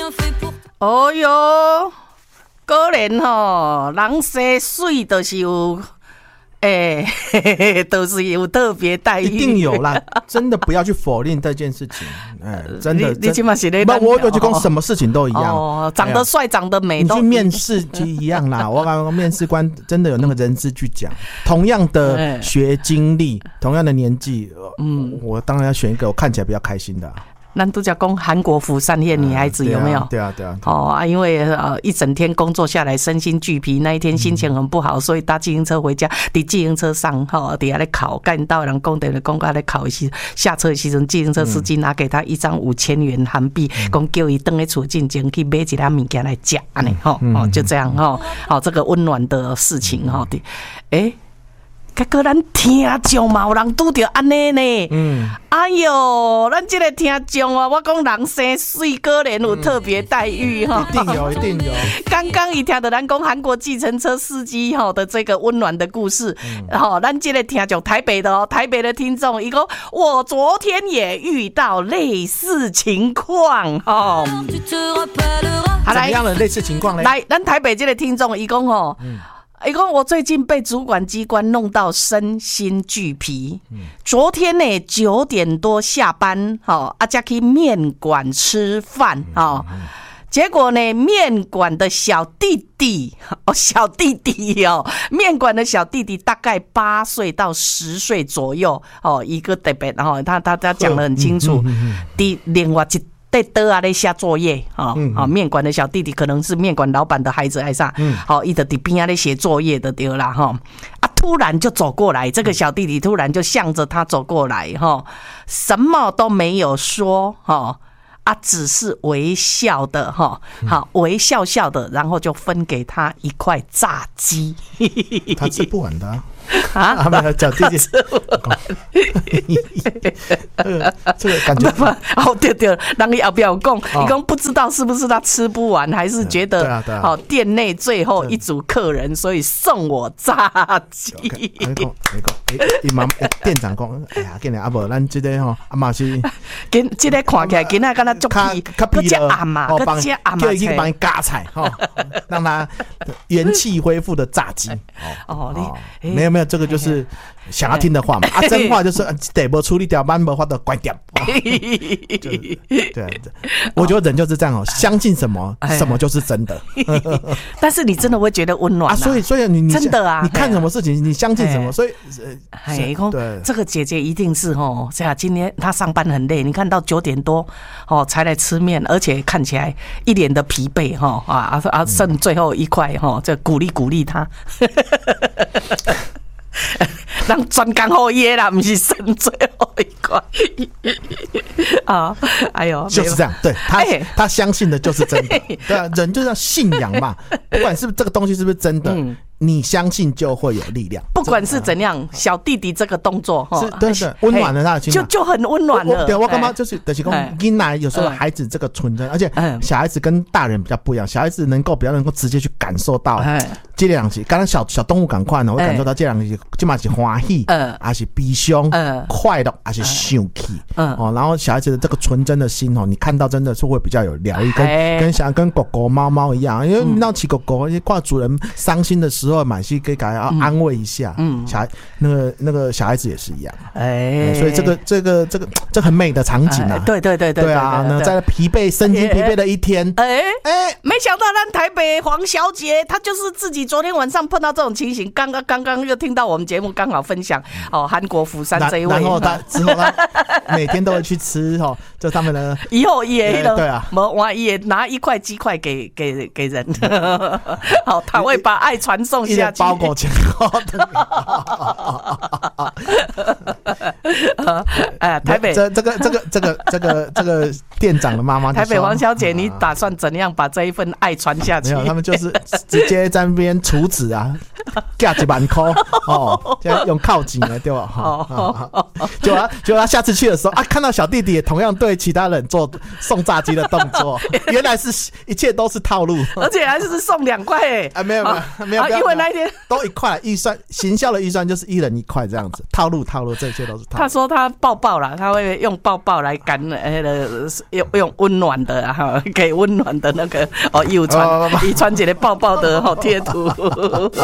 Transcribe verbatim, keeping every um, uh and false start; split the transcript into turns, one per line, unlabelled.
哦哟，果然吼，人生水就是有。哎、欸，都是有特别待遇，
一定有啦！真的不要去否定这件事情。哎、欸，真的，
你起码是咧，
我我就讲什么事情都一样。
哦，长得帅、长得美都，
你去面试就一样啦。我刚刚面试官真的有那个人资去讲，同样的学经历，同样的年纪，嗯，我当然要选一个我看起来比较开心的、啊。咱
都讲讲韩国釜山夜女孩子有没有？
对啊，对啊。
哦啊，因为呃一整天工作下来，身心俱疲，那一天心情很不好，所以搭自行车回家，在自行车上哈，底下在考，干到人工地的公告在考一些，下车的时候，自行车司机拿给他一张五千元韩币，讲叫伊登在厝进前去买几样物件来吃，安尼哈，哦就这样哈，好这个温暖的事情哈的，哎。结果咱听众嘛，有人拄着安尼呢。嗯，哎呦，咱这个听众啊，我讲人生水果然有特别待遇哈、
嗯，一定有，一定有。
刚刚一听到咱讲韩国计程车司机哈的这个温暖的故事，好、嗯，咱这个听众台北的哦，台北的听众，一个我昨天也遇到类似情况哈。
怎么样的类似情况呢？
来，咱台北这个听众，一共哦。嗯一共我最近被主管机关弄到身心俱疲。嗯、昨天呢九点多下班，哈，阿家去面馆吃饭，哈、嗯，结果呢面馆的小弟弟，哦小弟弟哦，面馆的小弟弟大概八岁到十岁左右，哦一个特别，然后他他他讲得很清楚，第另外一。在德啊，在下作业啊，嗯嗯、面馆的小弟弟可能是面馆老板的孩子，还是啥？好，伊在边啊在写作业的对啦哈。啊，突然就走过来，这个小弟弟突然就向着他走过来哈，什么都没有说哈，啊，只是微笑的哈，好微笑笑的，然后就分给他一块炸鸡，
他吃不完的、啊。啊，没有小弟弟，这个感觉
哦，对对，人家后边有讲，你讲不知道是不是他吃不完，还是觉得好店内最后一组客人，所以送我炸鸡。
你讲，你讲，伊妈店长讲，哎呀，今日阿伯，咱这个吼，阿妈是，
今这个看起来今仔敢若足皮，搁只暗嘛，搁只暗嘛，
叫伊帮你加菜哈，让他元气恢复的炸鸡。哦，你没有。没有，这个就是想要听的话嘛。啊，真话就是得不处理掉，慢没话的关掉。对，我觉得人就是这样哦，相信什么，什么就是真的。
但是你真的会觉得温暖啊，
所以所以你
真的啊，
你看什么事情，你相信什么，所以
哎，对，这个姐姐一定是哦，这样今天她上班很累，你看到九点多哦才来吃面，而且看起来一脸的疲惫哈啊啊，剩最后一块哈，这鼓励鼓励她。让专工好耶啦，不是剩最后一块啊！哎呦，
就是这样，对他、欸，他相信的就是真的。对啊，人就是要信仰嘛，不管是不是这个东西是不是真的。嗯，你相信就会有力量，
不管是怎样，小弟弟这个动作
是对的，温暖了他的心，
就就很温暖了。
对，我刚刚就是就是讲，囡仔有时候孩子这个纯真，而且小孩子跟大人比较不一样，小孩子能够比较能够直接去感受到这两集，刚刚小小动物赶快呢，我感受到这两集，起码是欢喜，嗯，还是悲伤，嗯，快乐，还是生气，嗯，哦，然后小孩子的这个纯真的心哦，你看到真的是会比较有疗愈，跟跟想跟狗狗、猫猫一样，因为你闹起狗狗，挂主人伤心的时候，买些可以给他安慰一下，嗯，小孩那个那个小孩子也是一样，哎，所以这个这个这个这很美的场景啊，
对对对对，
对啊，那在疲惫身心疲惫的一天，哎
哎，没想到咱台北黄小姐她就是自己昨天晚上碰到这种情形，刚刚刚刚又听到我们节目刚好分享哦，韩国釜山这一位，
然后他之后他每天都会去吃哦，就他们的
以后也
对啊，
我也拿一块鸡块给给给人，好，他会把爱传送下去，
包裹前后的。
哎，台北
这这个这个这个这个这个店长的妈妈，
台北王小姐，你打算怎样把这一份爱传下去？
没有，他们就是直接在那边处子啊， 价一万块哦，这样用靠钱的对吧？哦，结果结果他下次去的时候啊，看到小弟弟也同样对其他人做送炸鸡的动作，原来是一切都是套路，
而且还是送两块哎！
啊，没有没有没有，
因为那一天
都一块预算，行销的预算就是一人一块这样子，套路套路，这一切都是套路。
他说他抱抱啦，他会用抱抱来感呃用用温暖的哈，给温暖的那个哦，有传伊传一个抱抱的吼贴图。